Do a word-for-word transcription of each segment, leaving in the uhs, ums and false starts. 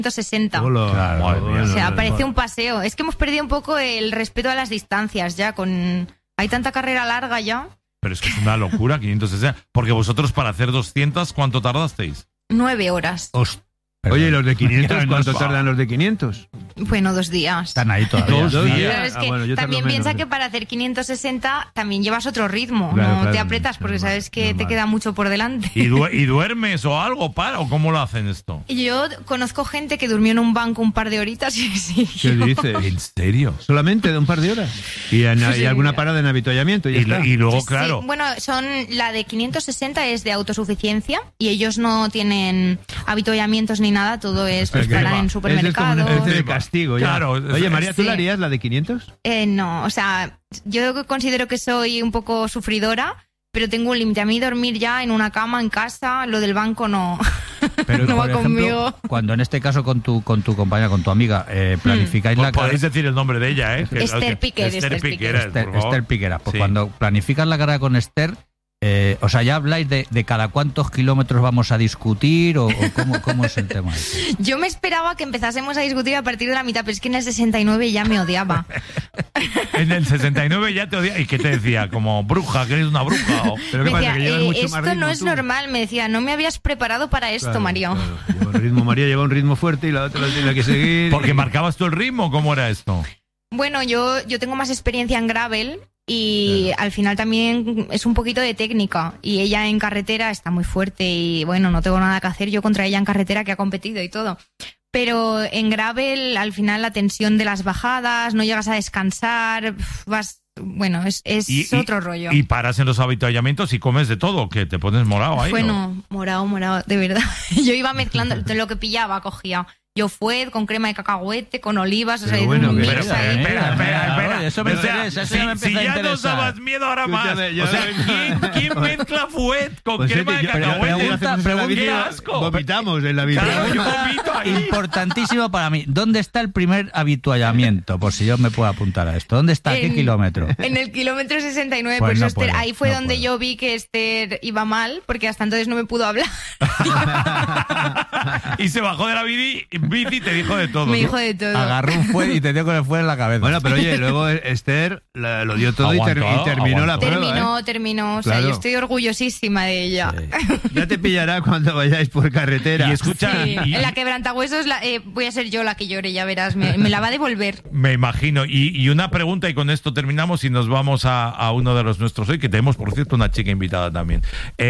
quinientos sesenta. Hola. Claro, o bueno, sea, bueno, parece bueno. un paseo. Es que hemos perdido un poco el respeto a las distancias ya. Con Hay tanta carrera larga ya. Pero es que es una locura, quinientos sesenta. Porque vosotros para hacer doscientos, ¿cuánto tardasteis? Nueve horas. Host- Oye, ¿los de quinientos? ¿Cuánto no, tardan los de quinientos? Bueno, dos días. Están ahí todavía. Dos Pero días. es Ah, que bueno, yo tardo también menos. piensa que para hacer quinientos sesenta también llevas otro ritmo, Claro, no claro, te apretas porque normal, sabes que te normal. queda mucho por delante. ¿Y, du- y duermes o algo para? ¿O cómo lo hacen esto? Yo conozco gente que durmió en un banco un par de horitas y sí. ¿Qué dices? ¿En serio? ¿Solamente de un par de horas? ¿Y, en, Sí, sí. y alguna parada en avituallamiento? Y, ya Y, lo- está. y luego, Sí, claro, bueno, son la de quinientos sesenta es de autosuficiencia y ellos no tienen avituallamientos ni nada, todo es pues, que paran va. en Es supermercados. como de castigo. Ya. Claro, es- Oye, María, ¿tú sí. la harías la de quinientos? Eh, no, o sea, yo considero que soy un poco sufridora, pero tengo un límite. A mí dormir ya en una cama, en casa, lo del banco no, Pero, no por va ejemplo, conmigo. cuando en este caso con tu con tu compañera, con tu amiga, eh, planificáis pues la podéis carrera... decir el nombre de ella, ¿eh? Que- Esther que- Piquer, Esther Esther Piquer, Piquer. Esther, por favor. Esther Piquera, pues Sí. cuando planificas la carrera con Esther, eh, o sea, ¿ya habláis de, de cada cuántos kilómetros vamos a discutir o, o cómo, cómo es el tema? ese? Yo me esperaba que empezásemos a discutir a partir de la mitad, pero es que en el sesenta y nueve ya me odiaba. En el sesenta y nueve ya te odia. ¿Y qué te decía? Como bruja, que eres una bruja. O... ¿Pero Me qué pasa? decía, ¿Que llevas "Eh, mucho esto más ritmo no es tú?". normal, me decía, no me habías preparado para esto, Claro, Mario. claro. Lleva un ritmo, María lleva un ritmo fuerte y la otra lo tiene que seguir. Porque marcabas tú el ritmo, ¿cómo era esto? Bueno, yo, yo tengo más experiencia en gravel y al final también es un poquito de técnica. Y ella en carretera está muy fuerte y bueno, no tengo nada que hacer yo contra ella en carretera, que ha competido y todo. Pero en gravel, al final la tensión de las bajadas, no llegas a descansar, vas... Bueno, es, es Y- y- otro rollo. Y paras en los avituallamientos y comes de todo, que te pones morado ahí. ¿no? Bueno, morado, morado, de verdad. Yo iba mezclando lo que pillaba, cogía. Yo fue con crema de cacahuete, con olivas, o sea, Pero bueno, un que- mix Pero, espera, ahí. espera, espera, espera. Oye, eso me O sea, interesa, eso si, ya me si empieza a ya nos interesar. dabas miedo ahora más. Escúchame, yo- O sea, ¿quién, quién mezcla fuet con Pues crema sí, de yo- pero- cacahuete? pero hacemos en la ¡Qué bici, asco! Vomitamos en la bici. Claro, yo vomito ahí. Importantísimo para mí. ¿Dónde está el primer habituallamiento? Por si yo me puedo apuntar a esto. ¿Dónde está? ¿Qué En- kilómetro? En el kilómetro sesenta y nueve, Pues por eso no Esther, puedo, ahí fue no donde puedo. yo vi que Esther iba mal, porque hasta entonces no me pudo hablar. Y se bajó de la bici, bici y te dijo de todo. Me ¿no? dijo de todo. Agarró un fuet y te dio con el fuet en la cabeza. Bueno, pero oye, luego Esther la- lo dio todo y, ter- Aguantó, y terminó la aguantó. prueba. terminó, ¿eh? terminó. O sea, Claro. yo estoy orgullosísima de ella. Ya te pillará cuando vayáis por carretera. Y escucha, Sí, y- en la quebrantahuesos la, eh, voy a ser yo la que llore, ya verás, me, me la va a devolver. me imagino. Y, y una pregunta, y con esto terminamos y nos vamos a, a uno de los nuestros hoy, que tenemos, por cierto, una chica invitada también.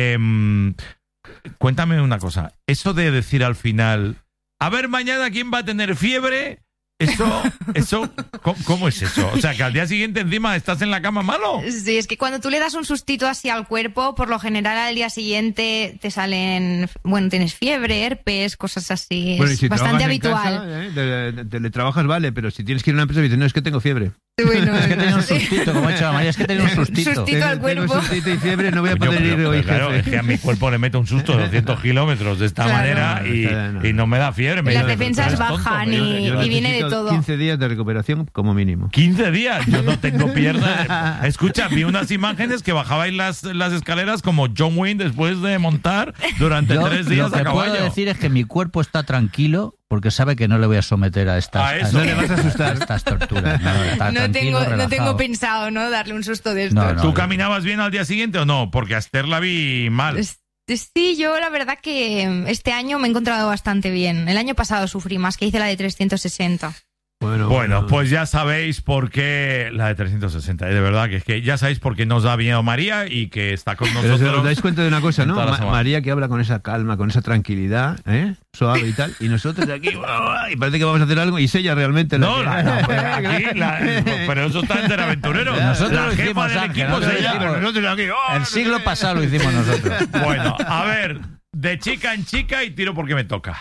Em, cuéntame una cosa. Eso de decir al final, a ver mañana quién va a tener fiebre, eso, eso, ¿cómo, cómo es eso? O sea, que al día siguiente encima estás en la cama malo. Sí, es que cuando tú le das un sustito así al cuerpo, por lo general al día siguiente te salen, bueno, tienes fiebre, herpes, cosas así. Bueno, y es si bastante trabajas en habitual. casa, ¿eh? de- de- teletrabajas, vale, pero si tienes que ir a una empresa y dices, no, es que tengo fiebre. Bueno, Es que tenía un sustito, como ha dicho la María, es que tenía un sustito. Sustito. Tito al Tengo, tengo cuerpo. sustito y fiebre, no voy a Coño, poder pero- ir hoy, pero claro, jefe. es que a mi cuerpo le mete un susto de doscientos kilómetros de esta Claro. manera y, No, no. y no me da fiebre. Me Las dice, defensas "Pero eres tonto, bajan me y- dice". Yo y viene de necesito todo. quince días de recuperación como mínimo. quince días, yo no tengo piernas. Escucha, vi unas imágenes que bajabais las, las escaleras como John Wayne después de montar durante Yo tres días lo a que caballo. puedo decir es que mi cuerpo está tranquilo porque sabe que no le voy a someter a estas, A eso. a- No le vas a asustar. a estas torturas. No, está No tranquilo, tengo, no relajado. tengo pensado, ¿no? Darle un susto de esto. No, no. ¿Tú caminabas bien al día siguiente o no? Porque a Esther la vi mal. Es- Sí, yo la verdad que este año me he encontrado bastante bien. El año pasado sufrí más, que hice la de trescientos sesenta. Bueno, Bueno, pues ya sabéis por qué la de trescientos sesenta, ¿eh? De verdad, que es que ya sabéis por qué nos da miedo María y que está con Pero nosotros. os dais cuenta de una cosa, en ¿no? toda la Ma- semana. María que habla con esa calma, con esa tranquilidad, ¿eh? Suave y tal. Y nosotros de aquí, y parece que vamos a hacer algo y es ella realmente la No, que- la- la- pero aquí, la- pero eso está en Aventurero. Nosotros la lo jefa hicimos, del Ángel, equipo nosotros es lo ella. hicimos. Pero nosotros aquí, oh, no El sé siglo qué. pasado lo hicimos nosotros. Bueno, a ver, de chica en chica y tiro porque me toca.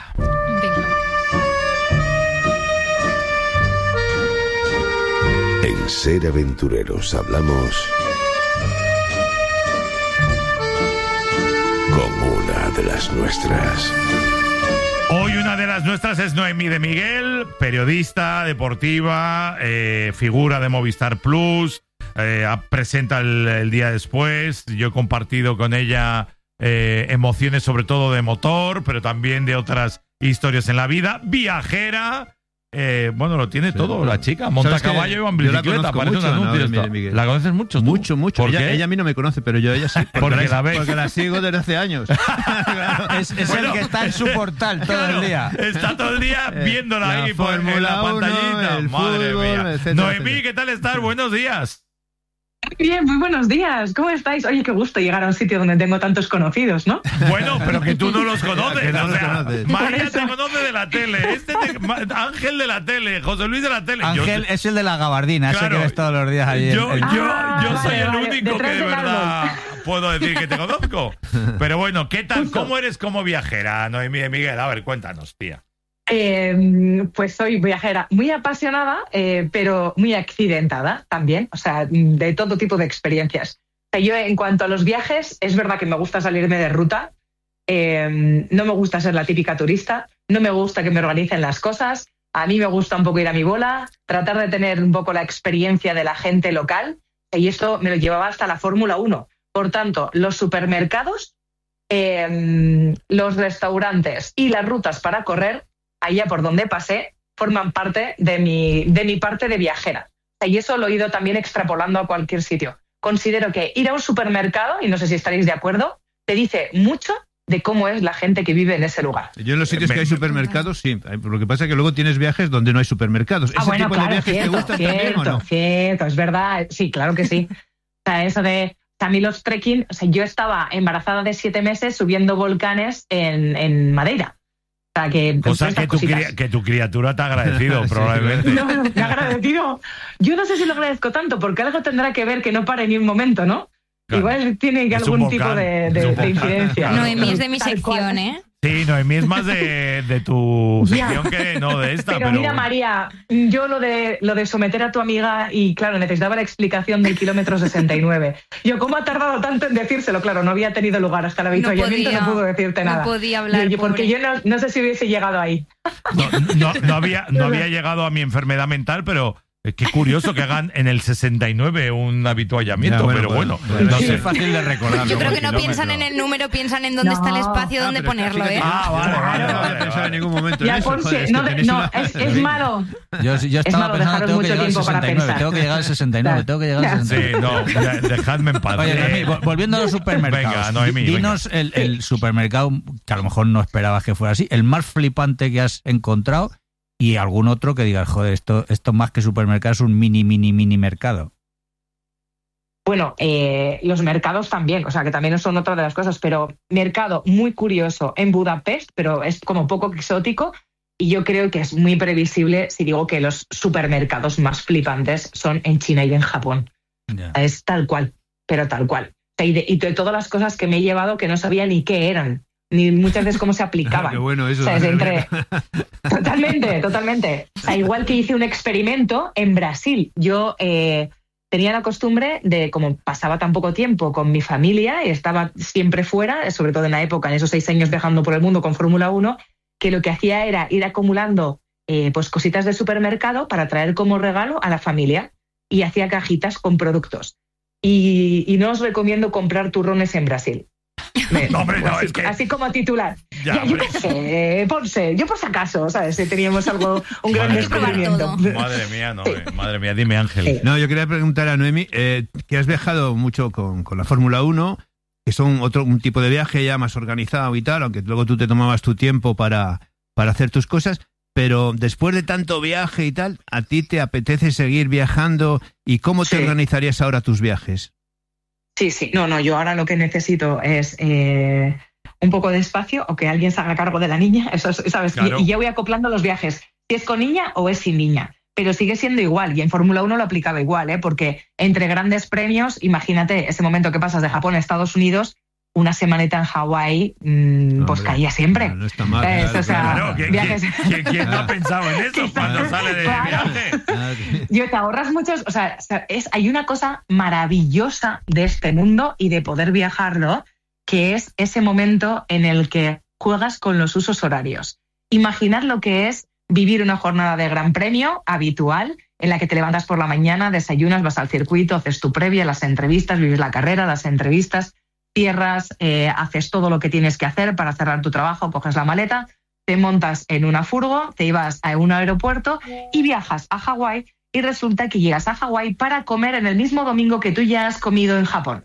En Ser Aventureros hablamos con una de las nuestras. Hoy una de las nuestras es Noemí de Miguel, periodista deportiva, eh, figura de Movistar Plus, eh, presenta el, el día después. Yo he compartido con ella eh, emociones sobre todo de motor, pero también de otras historias en la vida, viajera. Eh, bueno, lo tiene Sí, todo claro. la chica. Monta a caballo y va en yo la bicicleta. conozco Parece mucho, un anuncio. ¿no? esto. Miguel, Miguel. ¿La conoces mucho? tú? Mucho, mucho. ¿Por Ella, qué? ella a mí no me conoce, pero yo a ella sí. Porque la ves. Porque la sigo desde hace años. Es, es Bueno, el que está en su portal todo Claro, el día. Está todo el día Eh, viéndola la ahí por, en la Fórmula uno, pantallita. el Madre fútbol, mía. etcétera, Noemí, etcétera. ¿qué tal estás? Buenos días. Bien, muy buenos días. ¿Cómo estáis? Oye, qué gusto llegar a un sitio donde tengo tantos conocidos, ¿no? Bueno, pero que tú no los conoces. Que no o los sea, conoces. María Por eso. te conoce de la tele, este te- Ma- Ángel de la tele, José Luis de la tele. Yo- Ángel es el de la gabardina, Claro. ese que ves todos los días allí. en- Yo, en- yo, Ah, yo soy vale, el vale, único que detrás de del verdad árbol. puedo decir que te conozco. Pero bueno, ¿qué tal? Justo. ¿Cómo eres como viajera, Noemí de Miguel? A ver, cuéntanos, tía. Eh, pues soy viajera muy apasionada, eh, pero muy accidentada también, o sea, de todo tipo de experiencias. O sea, yo en cuanto a los viajes, es verdad que me gusta salirme de ruta, eh, no me gusta ser la típica turista, no me gusta que me organicen las cosas, a mí me gusta un poco ir a mi bola, tratar de tener un poco la experiencia de la gente local, y esto me lo llevaba hasta la Fórmula uno. Por tanto, los supermercados, eh, los restaurantes y las rutas para correr, allá por donde pasé, forman parte de mi, de mi parte de viajera. Y eso lo he ido también extrapolando a cualquier sitio. Considero que ir a un supermercado, y no sé si estaréis de acuerdo, te dice mucho de cómo es la gente que vive en ese lugar. Yo en los sitios Me- que hay supermercados, sí. Lo que pasa es que luego tienes viajes donde no hay supermercados. ¿Ese Ah, bueno, tipo claro, de viajes cierto, te gustan cierto, también o no? cierto, es verdad. Sí, claro que sí. O sea, eso de... O sea, a mí los trekking... O sea, yo estaba embarazada de siete meses subiendo volcanes en, en Madeira. O sea, que... Cosa estas que tu, cositas. cria- que tu criatura te ha agradecido, Sí, probablemente. No, me ha agradecido. Yo no sé si lo agradezco tanto, porque algo tendrá que ver que no pare ni un momento, ¿no? Claro. Igual tiene que Es un algún volcán, tipo de, es de- un de volcán. incidencia. Claro. Noemí es de mi Tal sección, cual. ¿eh? Sí, Noemí es más de, de tu Ya. sección que no de esta. Pero, Pero, mira, María, yo lo de lo de someter a tu amiga, y claro, necesitaba la explicación del kilómetro sesenta y nueve. Yo, ¿cómo ha tardado tanto en decírselo? Claro, no había tenido lugar hasta el avituallamiento, no, podía, pudo decirte no nada. podía hablar, Yo- yo- porque pobre. yo no, no sé si hubiese llegado ahí. no, no, no había, no había llegado a mi enfermedad mental, pero eh, qué curioso que hagan en el sesenta y nueve un habituallamiento. Ya, bueno, pero bueno, bueno, bueno, no Sí, sé. es fácil de recordar. Yo luego creo el que no piensan en kilómetro. el número, piensan en dónde No. está el espacio, Ah, dónde pero ponerlo, fíjate, ¿eh? Ah, vale, yo vale, no había vale, pensado vale. en ningún momento Ya, en eso. Ponce, Joder, es no, que de- tenéis no, una- es, es malo. Yo, yo estaba malo pensando, dejaros tengo que mucho llegar al tiempo para sesenta y nueve, pensar. tengo que llegar al sesenta y nueve, Claro. tengo que llegar al Claro. sesenta y nueve. Sí, no, ya, dejadme en paz. Oye, Eh, Noemí, vol- volviendo a los supermercados, Venga, Noemí, di- dinos el, el supermercado que a lo mejor no esperabas que fuera así, el más flipante que has encontrado, y algún otro que digas, joder, esto, esto más que supermercado es un mini, mini, mini mercado. Bueno, eh, los mercados también, o sea, que también son otra de las cosas, pero mercado muy curioso en Budapest, pero es como poco exótico, y yo creo que es muy previsible si digo que los supermercados más flipantes son en China y en Japón. Ya. Es tal cual, pero tal cual. O sea, y, de, y de todas las cosas que me he llevado que no sabía ni qué eran, ni muchas veces cómo se aplicaban. Qué bueno eso. O sea, es entre... Totalmente, totalmente. O sea, igual que hice un experimento en Brasil. Yo eh, tenía la costumbre de, como pasaba tan poco tiempo con mi familia y estaba siempre fuera, sobre todo en la época, en esos seis años viajando por el mundo con Fórmula uno, que lo que hacía era ir acumulando eh, pues cositas de supermercado para traer como regalo a la familia, y hacía cajitas con productos. Y, y no os recomiendo comprar turrones en Brasil. Me- No, hombre, no, así, es que- así como titular. Ya, Ya, yo hombre. qué sé, Ponce, yo por si acaso, ¿sabes? Si teníamos algo, un gran Madre descubrimiento. mía. Madre mía, no, eh, madre mía, dime, Ángel. Sí. No, yo quería preguntar a Noemí, eh, que has viajado mucho con, con la Fórmula uno, que son otro un tipo de viaje ya más organizado y tal, aunque luego tú te tomabas tu tiempo para, para hacer tus cosas, pero después de tanto viaje y tal, ¿a ti te apetece seguir viajando? ¿Y cómo te Sí. organizarías ahora tus viajes? Sí, sí. No, no, yo ahora lo que necesito es eh, un poco de espacio, o que alguien se haga cargo de la niña, eso es, ¿sabes? Claro. Y, y ya voy acoplando los viajes, si es con niña o es sin niña. Pero sigue siendo igual, y en Fórmula uno lo aplicaba igual, ¿eh? Porque entre grandes premios, imagínate ese momento que pasas de Japón a Estados Unidos, una semanita en Hawái, mmm, pues Hombre, caía siempre. No, no está mal. Es, claro, o sea, Claro, ¿quién, viajes- quién- quién- quién no ha pensado en eso cuando Claro. sale de Claro. viaje? claro. Yo te ahorras muchos, o sea, es, hay una cosa maravillosa de este mundo y de poder viajarlo, que es ese momento en el que juegas con los usos horarios. Imaginad lo que es vivir una jornada de gran premio habitual, en la que te levantas por la mañana, desayunas, vas al circuito, haces tu previa, las entrevistas, vives la carrera, las entrevistas, cierras, eh, haces todo lo que tienes que hacer para cerrar tu trabajo, coges la maleta, te montas en una furgo, te ibas a un aeropuerto y viajas a Hawái y resulta que llegas a Hawái para comer en el mismo domingo que tú ya has comido en Japón.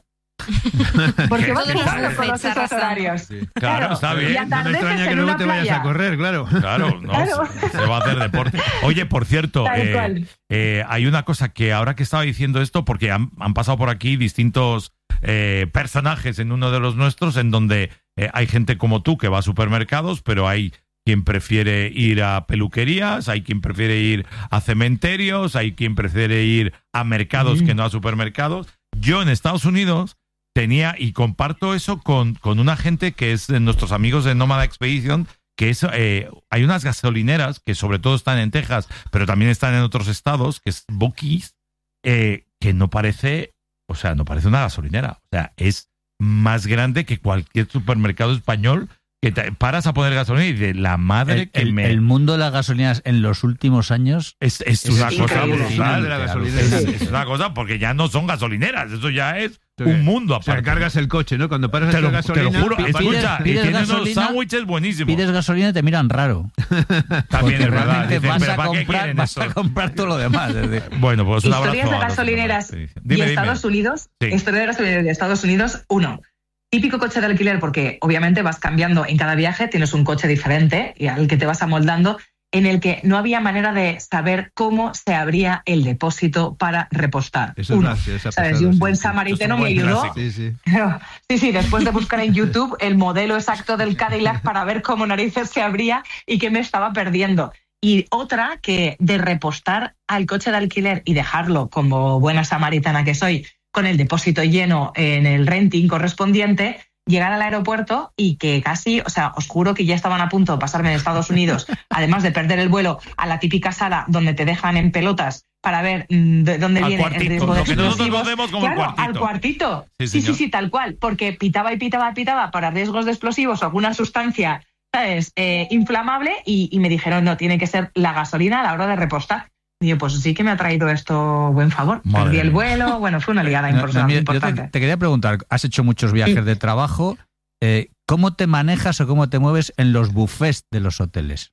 Porque vas jugando con los esos horarios. Sí. Claro, claro, está bien. Y No me extraña que luego te vayas a correr, claro. Claro, no, Claro. Se, se va a hacer deporte. Oye, por cierto, Tal eh, cual. eh, hay una cosa que ahora que estaba diciendo esto, porque han, han pasado por aquí distintos eh, personajes en uno de los nuestros, en donde eh, hay gente como tú que va a supermercados, pero hay quien prefiere ir a peluquerías, hay quien prefiere ir a cementerios, hay quien prefiere ir a mercados mm. que no a supermercados. Yo en Estados Unidos tenía, y comparto eso con, con una gente que es de nuestros amigos de Nómada Expedition, que es, eh, hay unas gasolineras que sobre todo están en Texas, pero también están en otros estados, que es Buc-ee's, eh, que no parece, o sea, no parece una gasolinera. O sea, es más grande que cualquier supermercado español, que te paras a poner gasolina y de la madre el, que el, me... El mundo de las gasolineras en los últimos años es, es, es una cosa brutal. De la gasolinera. Es, es una cosa porque ya no son gasolineras, eso ya es un mundo aparte. O sea, cargas el coche, ¿no? Cuando paras te a lo, echar gasolina... te lo juro, pides, escucha, pides y tienen unos gasolina, sándwiches buenísimos. Pides gasolina y te miran raro. También es verdad. Realmente Dicen, vas, ¿pero a para qué comprar, quieren vas a esto? comprar todo lo demás. Es decir, Bueno, pues un abrazo. Historias de a los gasolineras que nos y dime, Estados dime. Unidos. Sí. Historia de gasolineras de Estados Unidos, uno. Típico coche de alquiler, porque obviamente vas cambiando en cada viaje, tienes un coche diferente y al que te vas amoldando, en el que no había manera de saber cómo se abría el depósito para repostar. Eso es Uno, la- sí, esa ¿sabes? pasada, Y un sí, buen sí. samaritano Esto me es un buen ayudó. clásico. Sí, sí. Pero, sí, sí, después de buscar en YouTube el modelo exacto del Cadillac para ver cómo narices se abría y qué me estaba perdiendo. Y otra, que de repostar al coche de alquiler y dejarlo, como buena samaritana que soy, con el depósito lleno en el renting correspondiente, llegar al aeropuerto y que casi, o sea, os juro que ya estaban a punto de pasarme de Estados Unidos, además de perder el vuelo, a la típica sala donde te dejan en pelotas para ver mm, de dónde Al viene cuartito, el riesgo de lo que nosotros explosivos. conocemos como el Claro, cuartito. al cuartito. Sí, Sí, sí, señor. sí, tal cual, porque pitaba y pitaba y pitaba para riesgos de explosivos o alguna sustancia, ¿sabes?, eh, inflamable, y, y me dijeron, no, tiene que ser la gasolina a la hora de repostar. Y yo, pues sí que me ha traído esto buen favor. Madre Perdí el mía. vuelo, bueno, fue una liada no, importante. no, mira, yo importante. te, te quería preguntar, has hecho muchos viajes de trabajo, eh, ¿cómo te manejas o cómo te mueves en los buffets de los hoteles?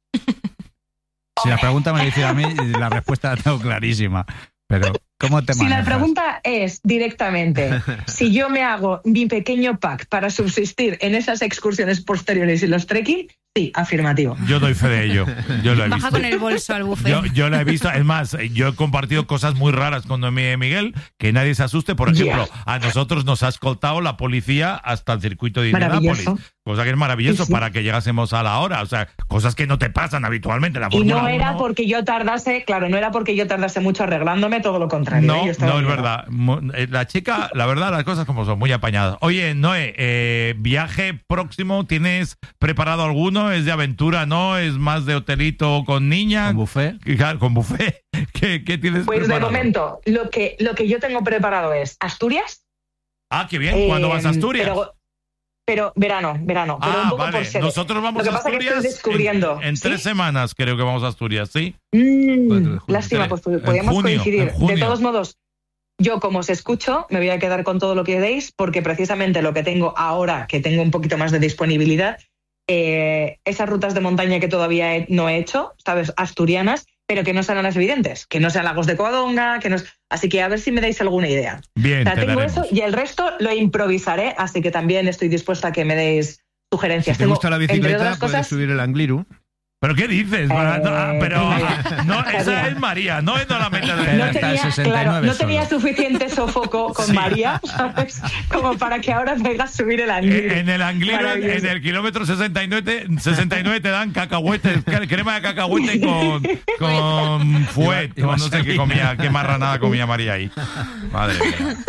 Si la pregunta me la hicieron a mí, la respuesta la tengo clarísima. Pero, ¿cómo te Si manejas? la pregunta es directamente si yo me hago mi pequeño pack para subsistir en esas excursiones posteriores y los trekking, sí, afirmativo. Yo doy fe de ello. Yo lo he Baja visto. con el bolso al buffet. Yo, yo lo he visto, es más, yo he compartido cosas muy raras con Noemí y Miguel, que nadie se asuste. Por ejemplo, Yeah. a nosotros nos ha escoltado la policía hasta el circuito de Indianápolis, Maravilloso. cosa que es maravilloso Sí, sí. para que llegásemos a la hora. O sea, cosas que no te pasan habitualmente en la Y Fórmula no era uno. porque yo tardase, claro, no era porque yo tardase mucho arreglándome, todo lo contrario. No, ¿eh? Yo estaba no es bien. verdad. Mu- eh, La chica, la verdad, las cosas como son, muy apañadas. Oye, Noé, eh, viaje próximo, ¿tienes preparado alguno? ¿Es de aventura, no? ¿Es más de hotelito con niña? ¿Con buffet? Claro, con buffet. ¿Qué, qué tienes Pues de preparado? momento, lo que, lo que yo tengo preparado es Asturias. Ah, qué bien. ¿Cuándo eh, vas a Asturias? Pero, pero verano, verano. Pero un Ah, poco vale. por ser. Nosotros vamos Lo que a pasa es que Asturias estoy descubriendo, en, en ¿sí? tres semanas, creo que vamos a Asturias, ¿sí? Mm, cuatro de junio. lástima, pues En podríamos junio, coincidir. en junio. De todos modos, yo como os escucho, me voy a quedar con todo lo que deis, porque precisamente lo que tengo ahora, que tengo un poquito más de disponibilidad, eh, esas rutas de montaña que todavía he- no he hecho, ¿sabes? Asturianas, pero que no sean las evidentes, que no sean Lagos de Covadonga, que no... Así que a ver si me dais alguna idea. Bien, O sea, te tengo daremos. eso y el resto lo improvisaré, así que también estoy dispuesta a que me deis Si sugerencias. te Tengo, gusta la entre bicicleta, otras puedes cosas, subir el Angliru. ¿Pero qué dices? Eh, Ah, pero ah, no, esa María. es María, no es no la meta Pero de... no hasta el tenía, sesenta y nueve claro, no solo. tenía suficiente sofoco con Sí. María, ¿sabes? Como para que ahora me hagas subir el Angliru. Eh, En el Angliru, en, Maravilloso. en el kilómetro sesenta y nueve, sesenta y nueve te dan cacahuetes, crema de cacahuete con, con fuet, Y va- y con no sé qué vaselina. comía, qué marranada comía María ahí. Madre mía.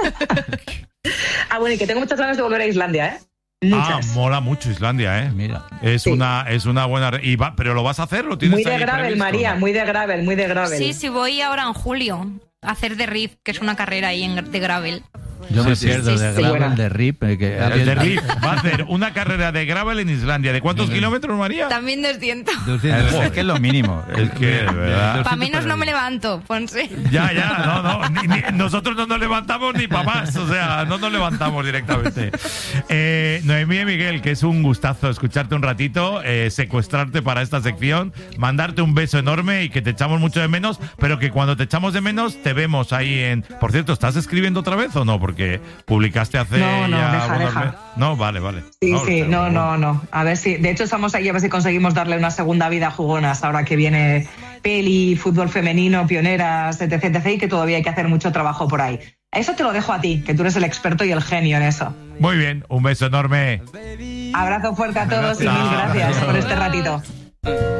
Ah, bueno, y que tengo muchas ganas de volver a Islandia, ¿eh? Ah, Muchas. mola mucho Islandia, ¿eh? Mira. Es Sí. una es una buena... re- Y va, ¿pero lo vas a hacer? ¿Lo tienes Muy de ahí gravel, previsto, María, no? muy de gravel, muy de gravel. Sí, sí, voy ahora en julio a hacer de Rift, que es una carrera ahí en, de gravel. Yo me Sí, sí. pierdo Sí, de sí, gravel, buena. de rip. eh, que El de Riff va a hacer una carrera de gravel en Islandia. ¿De cuántos kilómetros, María? También doscientos. doscientos. Es que es lo mínimo. Es que, de verdad. Para menos no me levanto, Ponce. Ya, ya, no, no. ni- ni- nosotros no nos levantamos ni para más. O sea, no nos levantamos directamente. Eh, Noemí y Miguel, que es un gustazo escucharte un ratito, eh, secuestrarte para esta sección, mandarte un beso enorme y que te echamos mucho de menos, pero que cuando te echamos de menos te vemos ahí en... Por cierto, ¿estás escribiendo otra vez o no? Porque publicaste hace No, no, ya deja, unos deja. meses. No, vale, vale. Sí, no, sí, pero no, bueno. no, no. A ver si, de hecho estamos ahí a ver si conseguimos darle una segunda vida a Jugonas ahora que viene peli, fútbol femenino, pioneras, etc, etc, y que todavía hay que hacer mucho trabajo por ahí. Eso te lo dejo a ti, que tú eres el experto y el genio en eso. Muy bien, un beso enorme. Abrazo fuerte a todos y Chao. mil gracias por este ratito.